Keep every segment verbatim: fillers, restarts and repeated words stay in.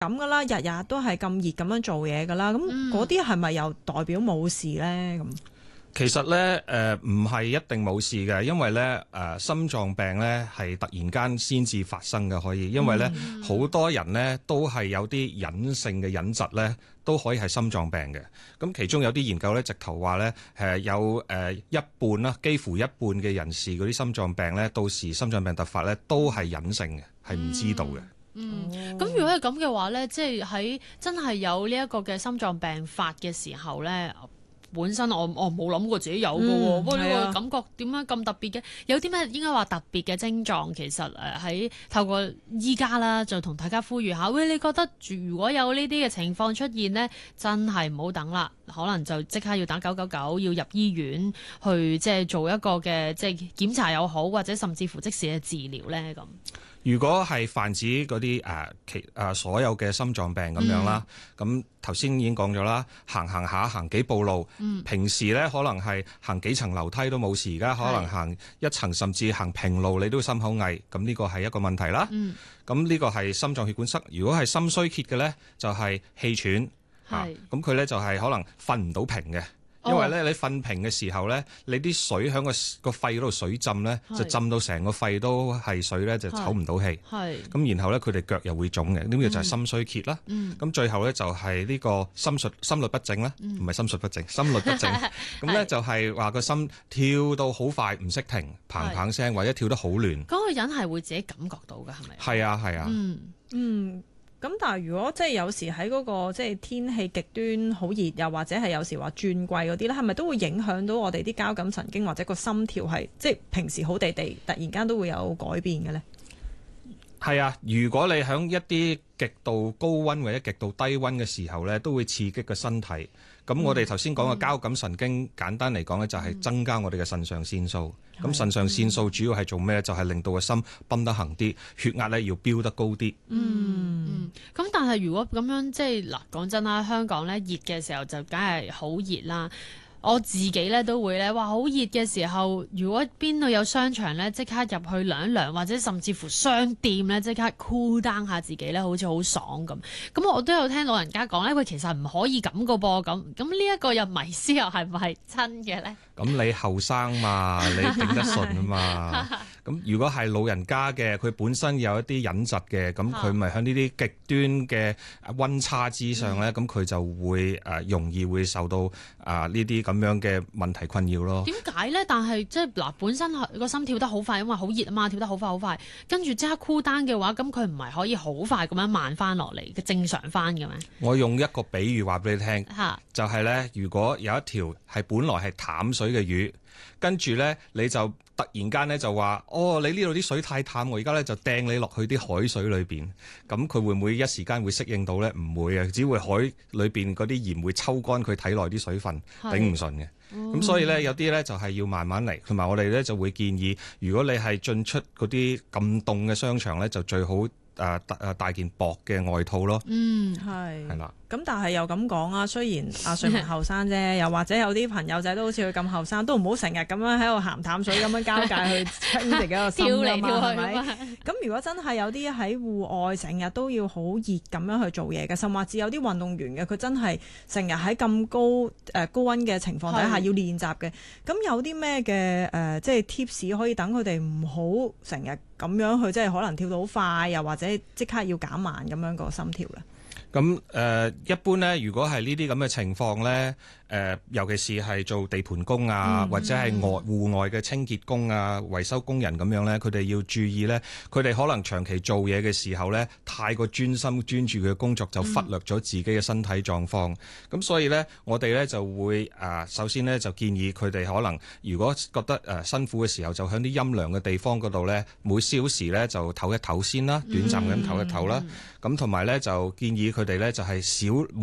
咁噶啦，日日都係咁熱咁樣做嘢噶啦，咁嗰啲係咪又代表冇事咧？咁其實咧，誒唔係一定冇事嘅，因為咧誒、呃、心臟病咧係突然間先至發生嘅，可以，因為咧好、嗯、多人咧都係有啲隱性嘅隱疾咧，都可以係心臟病嘅。咁其中有啲研究咧，直頭話咧誒有誒一半啦，幾乎一半嘅人士嗰啲心臟病咧，到時心臟病突發咧都係隱性嘅，係唔知道嘅。 嗯，咁、嗯、如果係咁嘅話咧，即係喺真係有呢一個嘅心臟病發嘅時候咧。本身我我冇諗過自己有嘅喎，不過呢個感覺點解咁特別嘅？有啲咩應該話特別嘅症狀？其實誒喺透過依家啦，就同大家呼籲下，喂，你覺得如果有呢啲嘅情況出現呢，真係唔好等啦，可能就即刻要打九九九，要入醫院去即係做一個嘅即係檢查又好，或者甚至乎即時嘅治療咧咁。 如果係泛指嗰啲誒其誒所有嘅心臟病咁樣啦，咁頭先已經講咗啦，行行下行幾步路，嗯、平時咧可能係行幾層樓梯都冇事，而家可能行一層甚至行平路你都心口翳，咁呢個係一個問題啦。咁呢、嗯、個係心臟血管塞。如果係心衰竭嘅咧，就係氣喘嚇，咁佢咧就係可能瞓唔到平嘅。因為咧，你瞓平嘅時候咧，你啲水喺個個肺嗰度水浸咧，就浸到成個肺都係水咧，就唞唔到氣。係咁，然後咧佢哋腳又會腫嘅，呢個就係心衰竭啦。咁、嗯、最後咧就係呢個心術心律不正啦，唔係心術不正，心律不正。咁咧就係話個心跳到好快，唔識停，砰砰聲，或者跳得好亂。 嗰個人係會自己感覺到㗎，係咪？ 係啊，係啊。 嗯嗯。咁但係如果即係有時喺嗰個即係天氣極端好熱，又或者係有時話轉季嗰啲咧，係咪都會影響到我哋啲交感神經或者個心跳係即係平時好地地，突然間都會有改變嘅咧？ 係啊，如果你喺一啲極度高溫或者極度低溫嘅時候咧，都會刺激個身體。咁我哋頭先講嘅交感神經，嗯、簡單嚟講咧，就係增加我哋嘅腎上腺素。咁、嗯、腎上腺素主要係做咩？就係、是、令到個心泵得行啲，血壓咧要飆得高啲。 嗯，咁、嗯、但係如果咁樣即係嗱，講真啦，香港咧熱嘅時候就梗係好熱啦。我自己咧都會咧，哇！好熱嘅時候，如果邊度有商場咧，即刻入去涼一涼，或者甚至乎商店咧，即刻 cool down 下自己咧，好似好爽咁。咁我都有聽老人家講咧，喂，其實唔可以咁個噃，咁咁呢一個又迷思又係唔係真嘅咧？咁你後生嘛，你頂得順啊嘛。咁如果係老人家嘅，佢本身有一啲隱疾嘅，咁佢咪喺呢啲極端嘅溫差之上咧，咁佢、嗯、就會誒、呃、容易會受到啊呢啲咁樣嘅問題困擾咯。 點解咧？但係即係嗱，本身個心跳得好快，因為好熱啊嘛，跳得好快好快，跟住即刻 cool down 嘅話，咁佢唔係可以好快咁樣慢翻落嚟嘅正常翻嘅咩？我用一個比喻話俾你聽，就係咧，如果有一條係本來係淡水嘅魚，跟住咧你就突然間咧就話，哦，你呢度啲水太淡，我而家咧就掟你落去啲海水裏邊，咁佢會唔會一時間會適應到咧？唔會啊，只會海裏邊嗰啲鹽會抽乾佢體內啲水分，頂唔順嘅。咁、嗯、所以咧有啲咧就係要慢慢嚟，同埋我哋咧就會建議，如果你係進出嗰啲咁凍嘅商場咧，就最好誒誒帶件薄嘅外套咯。 嗯，係係啦。咁但係又咁講啊，雖然阿瑞文後生啫，又或者有啲朋友仔都好似佢咁後生，都唔好成日咁樣喺度鹹淡水咁樣交界去清自己個心㗎嘛，係咪？咁如果真係有啲喺戶外成日都要好熱咁樣去做嘢嘅，甚至有啲運動員嘅，佢真係成日喺咁高誒、呃、高溫嘅情況底下要練習嘅，咁有啲咩嘅誒即係 tips 可以等佢哋唔好成日咁樣去，即係可能跳到好快，又或者即刻要減慢咁樣個心跳咧？ 咁誒、呃、一般咧，如果係呢啲咁嘅情況咧，誒、呃、尤其是係做地盤工啊，嗯、或者係外戶外嘅清潔工啊、維修工人咁樣咧，佢哋要注意咧，佢哋可能長期做嘢嘅時候咧，太過專心專注佢嘅工作，就忽略咗自己嘅身體狀況。咁、嗯、所以咧，我哋咧就會啊、呃，首先咧就建議佢哋可能，如果覺得誒、呃、辛苦嘅時候，就喺啲陰涼嘅地方嗰度咧，每小時咧就唞一唞先啦，短暫咁唞一唞啦。咁同埋咧就建議佢哋咧就係少每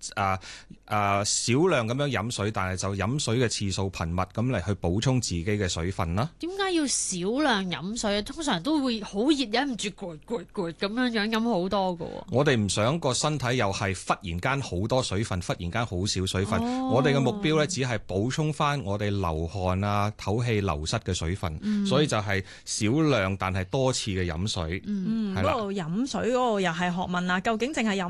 誒誒少量咁樣飲水，但係就飲水嘅次數頻密，咁嚟去補充自己嘅水分啦。 點解要少量飲水啊？通常都會好熱，忍唔住咕咕咕咁樣樣飲好多㗎喎。 我哋唔想個身體又係忽然間好多水分，忽然間好少水分。 哦、 我哋嘅目標咧，只係補充翻我哋流汗啊、唞氣流失嘅水分，嗯、所以就係少量但係多次嘅飲水。 嗯， 係啦。 嗰度飲水嗰度又係學問啦，究竟淨係飲